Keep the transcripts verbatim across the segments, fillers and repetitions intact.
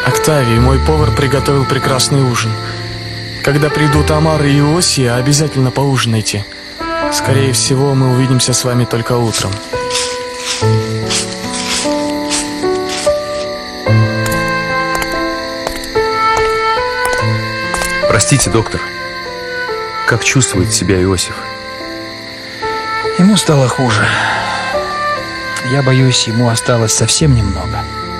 Октавий, мой повар приготовил прекрасный ужин. Когда придут Амар и Иосия, обязательно поужинайте. Скорее всего, мы увидимся с вами только утром. Простите, доктор. Как чувствует себя Иосиф? Ему стало хуже. Я боюсь, ему осталось совсем немного.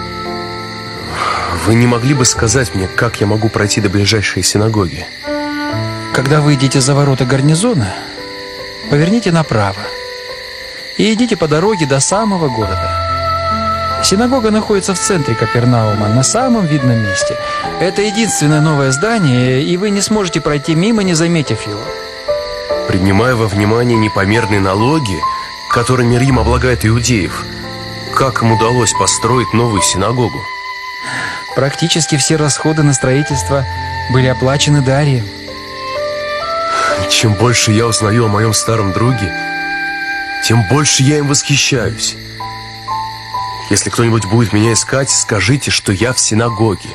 Вы не могли бы сказать мне, как я могу пройти до ближайшей синагоги? Когда выйдете за ворота гарнизона, поверните направо и идите по дороге до самого города. Синагога находится в центре Капернаума, на самом видном месте. Это единственное новое здание, и вы не сможете пройти мимо, не заметив его. Принимая во внимание непомерные налоги, которыми Рим облагает иудеев, как им удалось построить новую синагогу? Практически все расходы на строительство были оплачены Дарием. Чем больше я узнаю о моем старом друге, тем больше я им восхищаюсь. Если кто-нибудь будет меня искать, скажите, что я в синагоге.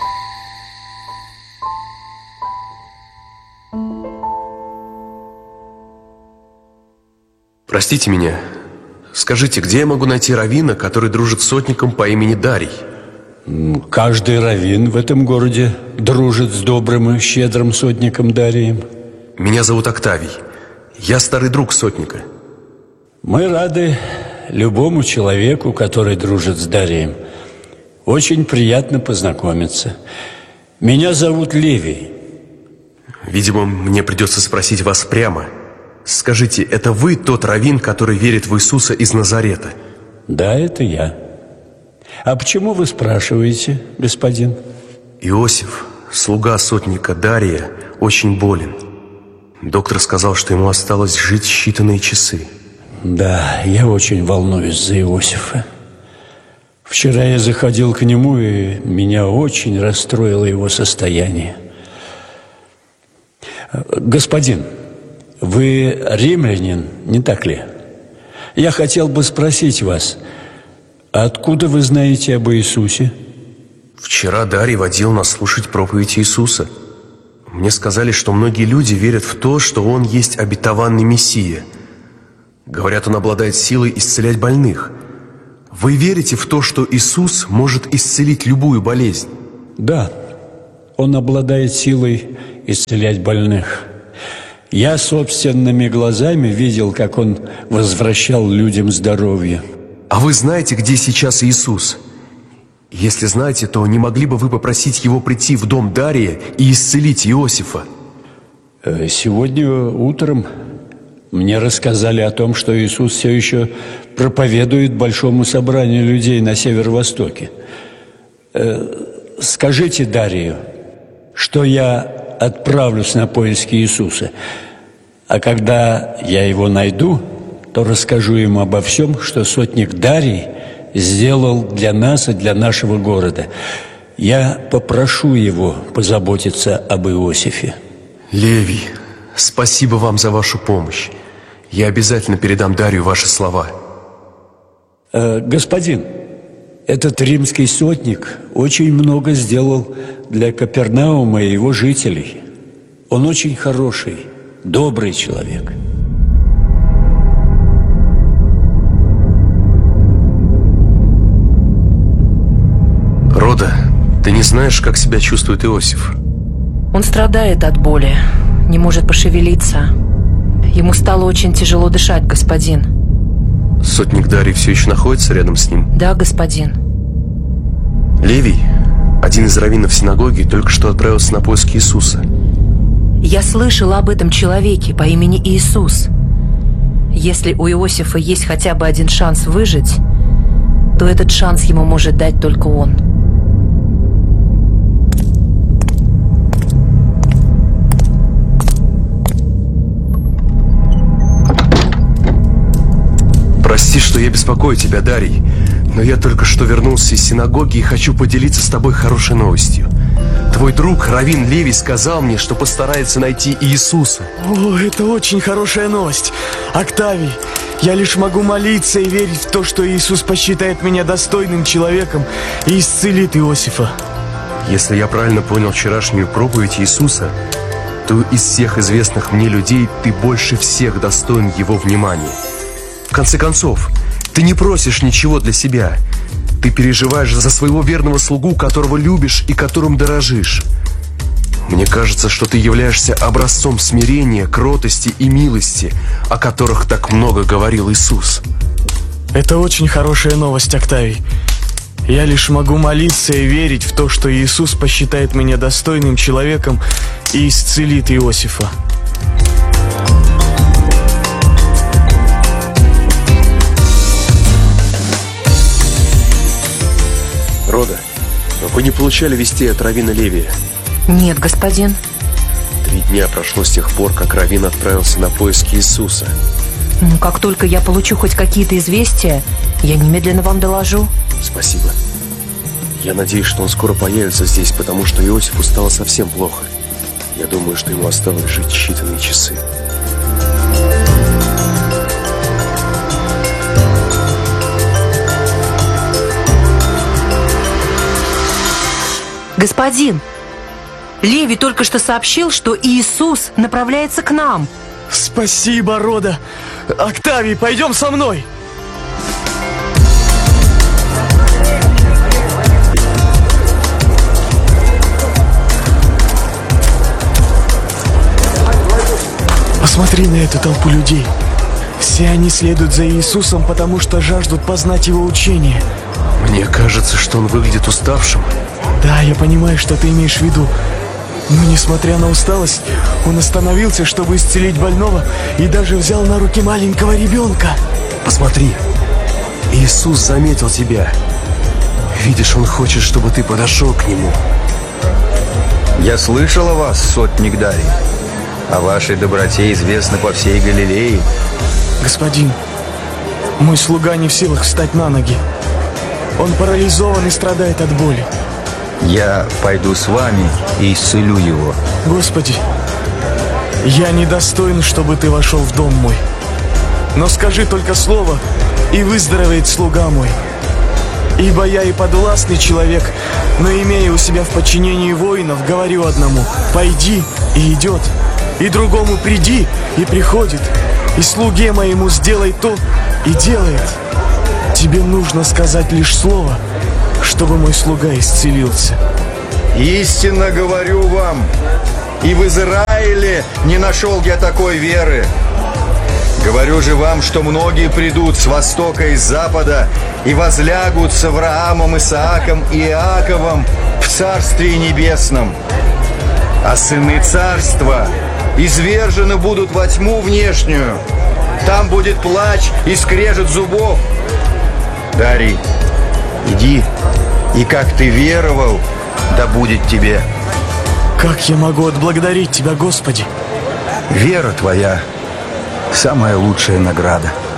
Простите меня. Скажите, где я могу найти раввина, который дружит с сотником по имени Дарий? Каждый раввин в этом городе дружит с добрым и щедрым сотником Дарием. Меня зовут Октавий. Я старый друг сотника. Мы рады любому человеку, который дружит с Дарием. Очень приятно познакомиться. Меня зовут Левий. Видимо, мне придется спросить вас прямо. Скажите, это вы тот раввин, который верит в Иисуса из Назарета? Да, это я. А почему вы спрашиваете, господин? Иосиф, слуга сотника Дария, очень болен. Доктор сказал, что ему осталось жить считанные часы. Да, я очень волнуюсь за Иосифа. Вчера я заходил к нему, и меня очень расстроило его состояние. Господин, вы римлянин, не так ли? Я хотел бы спросить вас, откуда вы знаете об Иисусе? Вчера Дарий водил нас слушать проповедь Иисуса. Мне сказали, что многие люди верят в то, что Он есть обетованный Мессия. Говорят, Он обладает силой исцелять больных. Вы верите в то, что Иисус может исцелить любую болезнь? Да, Он обладает силой исцелять больных. Я собственными глазами видел, как Он возвращал людям здоровье. А вы знаете, где сейчас Иисус? Если знаете, то не могли бы вы попросить Его прийти в дом Дария и исцелить Иосифа? Сегодня утром мне рассказали о том, что Иисус все еще проповедует большому собранию людей на северо-востоке. Скажите Дарию, что я отправлюсь на поиски Иисуса, а когда я его найду, то расскажу ему обо всем, что сотник Дарий сделал для нас и для нашего города. Я попрошу его позаботиться об Иосифе. Левий, спасибо вам за вашу помощь. Я обязательно передам Дарию ваши слова. э, Господин, этот римский сотник очень много сделал для Капернаума и его жителей. Он очень хороший, добрый человек. Рода, ты не знаешь, как себя чувствует Иосиф? Он страдает от боли, не может пошевелиться. Ему стало очень тяжело дышать, господин. Сотник Дарий все еще находится рядом с ним? Да, господин. Левий, один из раввинов синагоги, только что отправился на поиски Иисуса. Я слышала об этом человеке по имени Иисус. Если у Иосифа есть хотя бы один шанс выжить, то этот шанс ему может дать только он. Прости, что я беспокою тебя, Дарий, но я только что вернулся из синагоги и хочу поделиться с тобой хорошей новостью. Твой друг, раввин Левий, сказал мне, что постарается найти Иисуса. О, это очень хорошая новость. Октавий, я лишь могу молиться и верить в то, что Иисус посчитает меня достойным человеком и исцелит Иосифа. Если я правильно понял вчерашнюю проповедь Иисуса, то из всех известных мне людей ты больше всех достоин Его внимания. В конце концов, ты не просишь ничего для себя. Ты переживаешь за своего верного слугу, которого любишь и которым дорожишь. Мне кажется, что ты являешься образцом смирения, кротости и милости, о которых так много говорил Иисус. Это очень хорошая новость, Октавий. Я лишь могу молиться и верить в то, что Иисус посчитает меня достойным человеком и исцелит Иосифа. Рода, вы не получали вести от раввина Левия? Нет, господин. Три дня прошло с тех пор, как раввин отправился на поиски Иисуса. Ну, как только я получу хоть какие-то известия, я немедленно вам доложу. Спасибо. Я надеюсь, что он скоро появится здесь, потому что Иосифу стало совсем плохо. Я думаю, что ему осталось жить считанные часы. Господин, Леви только что сообщил, что Иисус направляется к нам. Спасибо, Рода. Октавий, пойдем со мной. Посмотри на эту толпу людей. Все они следуют за Иисусом, потому что жаждут познать Его учение. Мне кажется, что он выглядит уставшим. Да, я понимаю, что ты имеешь в виду. Но, несмотря на усталость, он остановился, чтобы исцелить больного, и даже взял на руки маленького ребенка. Посмотри, Иисус заметил тебя. Видишь, он хочет, чтобы ты подошел к нему. Я слышал о вас, сотник Дарий. О вашей доброте известно по всей Галилее. Господин, мой слуга не в силах встать на ноги. Он парализован и страдает от боли. Я пойду с вами и исцелю его. Господи, я недостоин, чтобы ты вошел в дом мой. Но скажи только слово, и выздоровеет слуга мой. Ибо я и подвластный человек, но имея у себя в подчинении воинов, говорю одному: пойди, и идет, и другому: приди, и приходит, и слуге моему: сделай то, и делает. Тебе нужно сказать лишь слово, чтобы мой слуга исцелился. Истинно говорю вам, и в Израиле не нашел я такой веры. Говорю же вам, что многие придут с востока и с запада и возлягут с Авраамом, Исааком и Иаковом в Царстве Небесном. А сыны Царства извержены будут во тьму внешнюю. Там будет плач и скрежет зубов. Дарий, иди, и как ты веровал, да будет тебе. Как я могу отблагодарить Тебя, Господи? Вера твоя – самая лучшая награда.